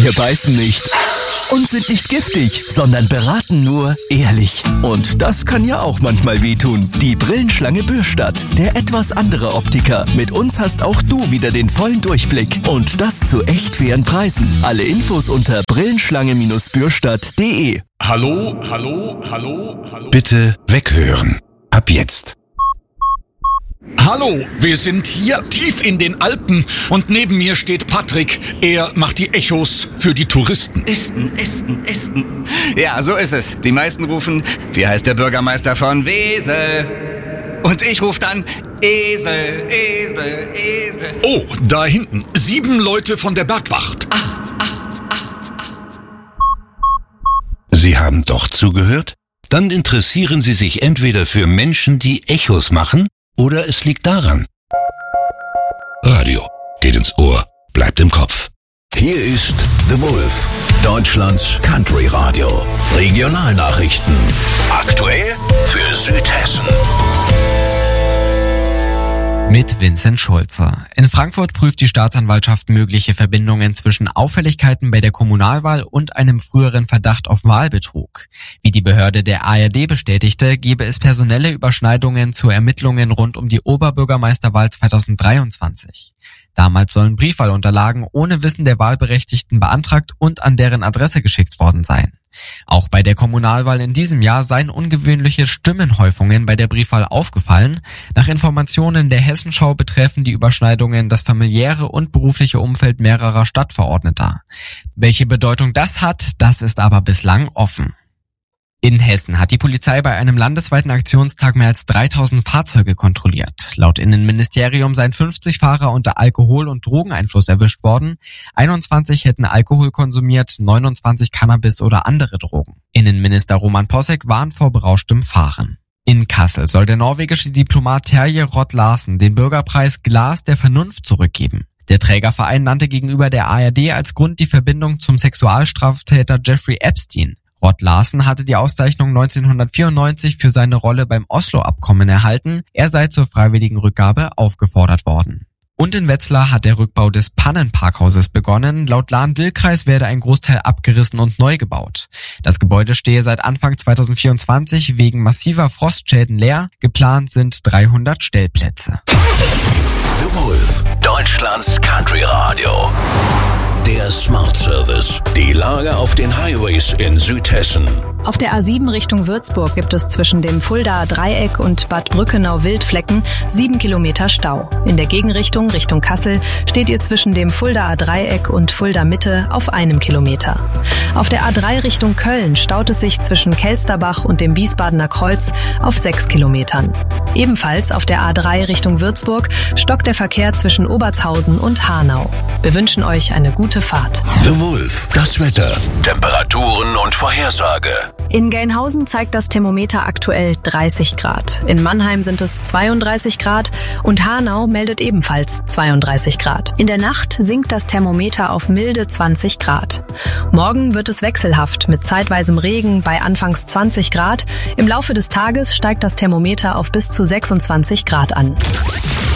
Wir beißen nicht und sind nicht giftig, sondern beraten nur ehrlich. Und das kann ja auch manchmal wehtun. Die Brillenschlange Bürstadt, der etwas andere Optiker. Mit uns hast auch du wieder den vollen Durchblick. Und das zu echt fairen Preisen. Alle Infos unter brillenschlange-bürstadt.de. Hallo. Bitte weghören. Ab jetzt. Hallo, wir sind hier tief in den Alpen und neben mir steht Patrick. Er macht die Echos für die Touristen. Esten. Ja, so ist es. Die meisten rufen, wie heißt der Bürgermeister von Wesel? Und ich rufe dann, Esel. Oh, da hinten, 7 Leute von der Bergwacht. 8. Sie haben doch zugehört? Dann interessieren Sie sich entweder für Menschen, die Echos machen, oder es liegt daran. Radio geht ins Ohr, bleibt im Kopf. Hier ist The Wolf, Deutschlands Country Radio. Regionalnachrichten. Aktuell für Südhessen. Mit Vincent Schulze. In Frankfurt prüft die Staatsanwaltschaft mögliche Verbindungen zwischen Auffälligkeiten bei der Kommunalwahl und einem früheren Verdacht auf Wahlbetrug. Wie die Behörde der ARD bestätigte, gebe es personelle Überschneidungen zu Ermittlungen rund um die Oberbürgermeisterwahl 2023. Damals sollen Briefwahlunterlagen ohne Wissen der Wahlberechtigten beantragt und an deren Adresse geschickt worden sein. Auch bei der Kommunalwahl in diesem Jahr seien ungewöhnliche Stimmenhäufungen bei der Briefwahl aufgefallen. Nach Informationen der Hessenschau betreffen die Überschneidungen das familiäre und berufliche Umfeld mehrerer Stadtverordneter. Welche Bedeutung das hat, das ist aber bislang offen. In Hessen hat die Polizei bei einem landesweiten Aktionstag mehr als 3000 Fahrzeuge kontrolliert. Laut Innenministerium seien 50 Fahrer unter Alkohol- und Drogeneinfluss erwischt worden. 21 hätten Alkohol konsumiert, 29 Cannabis oder andere Drogen. Innenminister Roman Posek warnt vor berauschtem Fahren. In Kassel soll der norwegische Diplomat Terje Rott-Larsen den Bürgerpreis Glas der Vernunft zurückgeben. Der Trägerverein nannte gegenüber der ARD als Grund die Verbindung zum Sexualstraftäter Jeffrey Epstein. Rott-Larsen hatte die Auszeichnung 1994 für seine Rolle beim Oslo-Abkommen erhalten. Er sei zur freiwilligen Rückgabe aufgefordert worden. Und in Wetzlar hat der Rückbau des Pannenparkhauses begonnen. Laut Lahn-Dill-Kreis werde ein Großteil abgerissen und neu gebaut. Das Gebäude stehe seit Anfang 2024 wegen massiver Frostschäden leer. Geplant sind 300 Stellplätze. The Wolf, Deutschlands Country Radio. Der Smart Service. Die Lage auf den Highways in Südhessen. Auf der A7 Richtung Würzburg gibt es zwischen dem Fuldaer Dreieck und Bad Brückenau-Wildflecken 7 Kilometer Stau. In der Gegenrichtung Richtung Kassel steht ihr zwischen dem Fuldaer Dreieck und Fulda Mitte auf 1 Kilometer. Auf der A3 Richtung Köln staut es sich zwischen Kelsterbach und dem Wiesbadener Kreuz auf 6 Kilometern. Ebenfalls auf der A3 Richtung Würzburg stockt der Verkehr zwischen Obertshausen und Hanau. Wir wünschen euch eine gute Fahrt. The Wolf, das Wetter, Temperaturen und Vorhersage. In Gelnhausen zeigt das Thermometer aktuell 30 Grad. In Mannheim sind es 32 Grad und Hanau meldet ebenfalls 32 Grad. In der Nacht sinkt das Thermometer auf milde 20 Grad. Morgen wird es wechselhaft mit zeitweisem Regen bei anfangs 20 Grad. Im Laufe des Tages steigt das Thermometer auf bis zu 26 Grad an.